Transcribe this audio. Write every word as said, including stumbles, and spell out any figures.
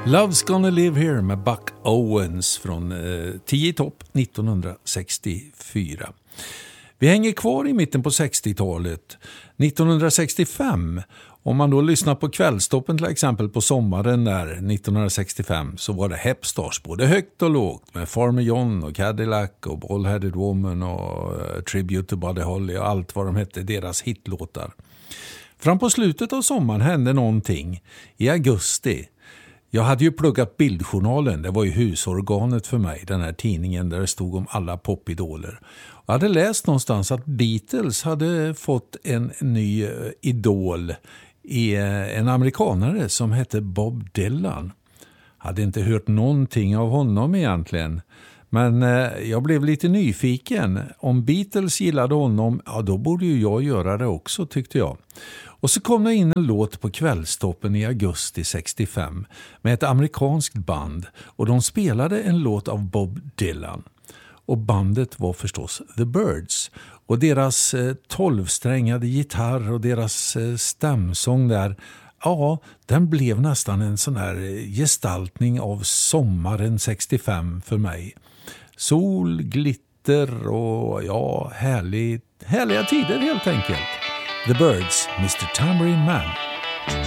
Love's Gonna Live Here med Buck Owens från eh, tio topp nittonhundrasextiofyra. Vi hänger kvar i mitten på sextiotalet. nittonhundrasextiofem, om man då lyssnar på Kvällstoppen till exempel på sommaren där nittonhundrasextiofem, så var det Hepstars både högt och lågt med Farmer John och Cadillac och Bald-Headed Woman och uh, Tribute to Buddy Holly och allt vad de hette, deras hitlåtar. Fram på slutet av sommaren hände någonting i augusti. Jag hade ju pluggat Bildjournalen, det var ju husorganet för mig, den här tidningen där det stod om alla popidoler. Jag hade läst någonstans att Beatles hade fått en ny idol i en amerikanare som hette Bob Dylan. Hade inte hört någonting av honom egentligen, men jag blev lite nyfiken. Om Beatles gillade honom, ja då borde ju jag göra det också, tyckte jag. Och så kom det in en låt på Kvällstoppen i augusti sextiofem med ett amerikanskt band, och de spelade en låt av Bob Dylan. Och bandet var förstås The Byrds, och deras eh, tolvsträngade gitarr och deras eh, stämsång där, ja, den blev nästan en sån här gestaltning av sommaren sextiofem för mig. Sol, glitter och ja, härlig, härliga tider helt enkelt. The Byrds, mister Tambourine Man.